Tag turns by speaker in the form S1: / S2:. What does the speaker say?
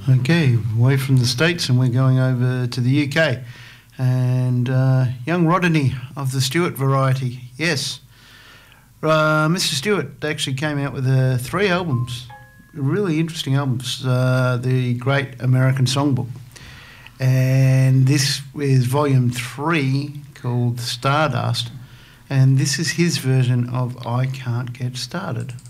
S1: Okay, away from the States and we're going over to the UK. And young Rodney of the Stewart variety, yes. Mr. Stewart actually came out with 3 albums, really interesting albums. The Great American Songbook. And this is volume 3 called Stardust. And this is his version of I Can't Get Started.